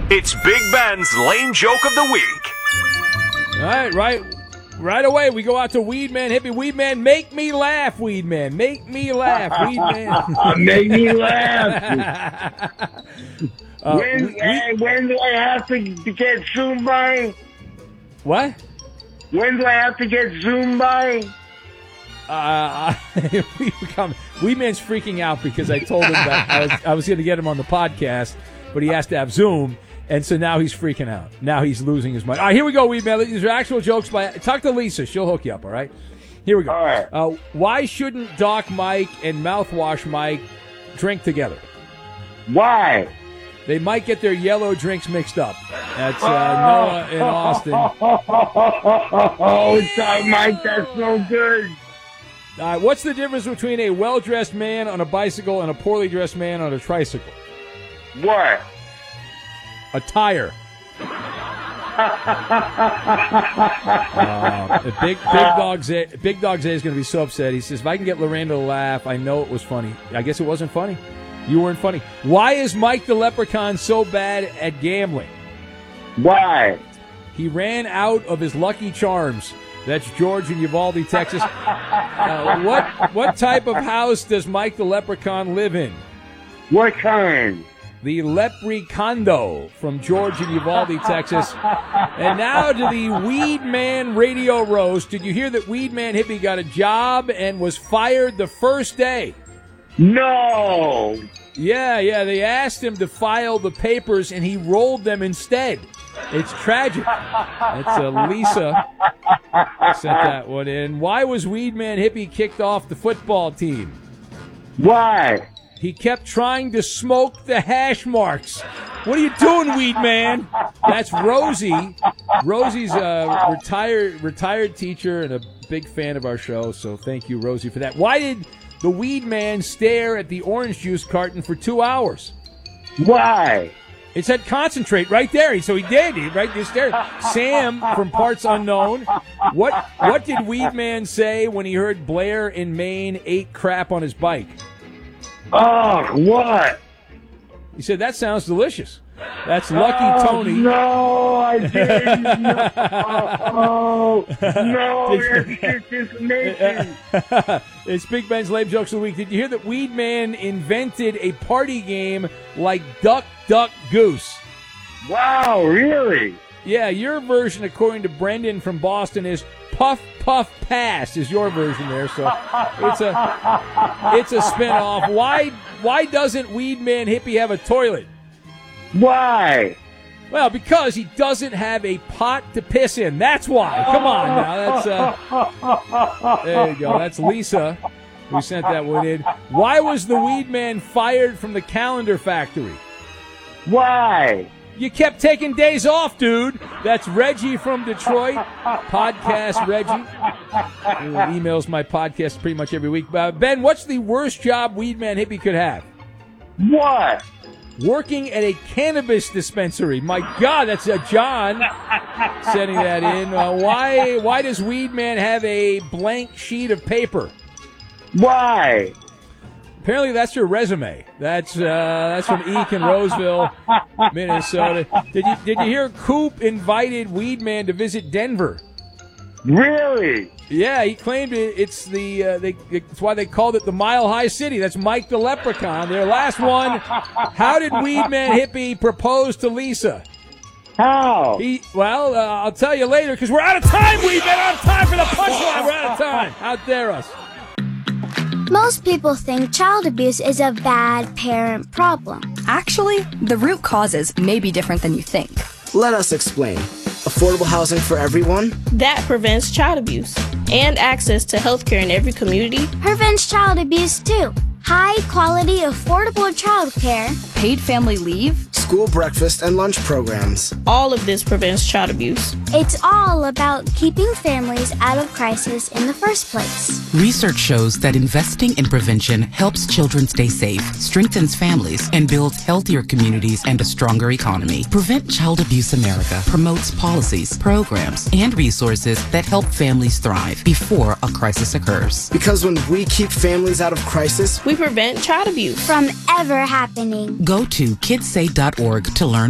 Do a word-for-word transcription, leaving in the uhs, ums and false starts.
It's Big Ben's Lame Joke of the Week. All right, right. Right away, we go out to Weedman Hippie. Weedman, make me laugh, Weedman. Make me laugh, Weedman. Make me laugh. uh, when, we, uh, when do I have to get zoomed by? What? When do I have to get zoomed by? Uh, we become, Weedman's freaking out because I told him that I was, I was going to get him on the podcast, but he has to have Zoom. And so now he's freaking out. Now he's losing his mind. All right, here we go, Weedman. These are actual jokes by... Talk to Lisa. She'll hook you up, all right? Here we go. All right. Uh, why shouldn't Doc Mike and Mouthwash Mike drink together? Why? They might get their yellow drinks mixed up. That's uh, Noah in Austin. Oh, Doc Mike, that's so good. Uh, what's the difference between a well-dressed man on a bicycle and a poorly dressed man on a tricycle? What? A tire. uh, big Big Dog Zay, Big Dog Zay is going to be so upset. He says, if I can get Loranda to laugh, I know it was funny. I guess it wasn't funny. You weren't funny. Why is Mike the Leprechaun so bad at gambling? Why? He ran out of his Lucky Charms. That's George in Uvalde, Texas. Uh, what what type of house does Mike the Leprechaun live in? What kind? The Leprecondo from George in Uvalde, Texas. And now to the Weedman Radio Roast. Did you hear that Weedman Hippie got a job and was fired the first day? No. Yeah, yeah. They asked him to file the papers, and he rolled them instead. It's tragic. It's uh, Lisa sent that one in. Why was Weedman Hippie kicked off the football team? Why? He kept trying to smoke the hash marks. What are you doing, Weed Man? That's Rosie. Rosie's a retired retired teacher and a big fan of our show, so thank you, Rosie, for that. Why did the Weed Man stare at the orange juice carton for two hours? Why? It said concentrate right there. So he did. He right just there. Sam from Parts Unknown. What what did Weed Man say when he heard Blair in Maine ate crap on his bike? Oh, what? He said, that sounds delicious. That's Lucky oh, Tony. No, I didn't. No, oh, no, that's disinformation. It's Big Ben's Lame Jokes of the Week. Did you hear that Weed Man invented a party game like Duck, Duck, Goose? Wow, really? Yeah, your version, according to Brendan from Boston, is Puff, Puff, Pass is your version there. So it's a it's a spinoff. Why why doesn't Weed Man Hippie have a toilet? Why? Well, because he doesn't have a pot to piss in. That's why. Come on now. That's uh, there you go. That's Lisa who sent that one in. Why was the Weed Man fired from the calendar factory? Why? You kept taking days off, dude. That's Reggie from Detroit. Podcast Reggie. Who emails my podcast pretty much every week. Uh, Ben, what's the worst job Weed Man Hippie could have? What? Working at a cannabis dispensary. My God, that's uh, John sending that in. Uh, why Why does Weed Man have a blank sheet of paper? Why? Apparently that's your resume. That's uh, that's from Eek in Roseville, Minnesota. Did you Did you hear Coop invited Weed Man to visit Denver? Really? Yeah, he claimed it, it's the uh, they, it's why they called it the Mile High City. That's Mike the Leprechaun. Their last one. How did Weed Man Hippie propose to Lisa? How? He well, uh, I'll tell you later because we're out of time. Weed Man, out of time for the punchline. We're out of time. How dare us? Most people think child abuse is a bad parent problem. Actually, the root causes may be different than you think. Let us explain. Affordable housing for everyone? That prevents child abuse. And access to health care in every community. Prevents child abuse, too. High-quality, affordable child care. Paid family leave. School breakfast and lunch programs. All of this prevents child abuse. It's all about keeping families out of crisis in the first place. Research shows that investing in prevention helps children stay safe, strengthens families, and builds healthier communities and a stronger economy. Prevent Child Abuse America promotes policies, programs, and resources that help families thrive before a crisis occurs. Because when we keep families out of crisis, we prevent child abuse from ever happening. Go to kids say dot org to learn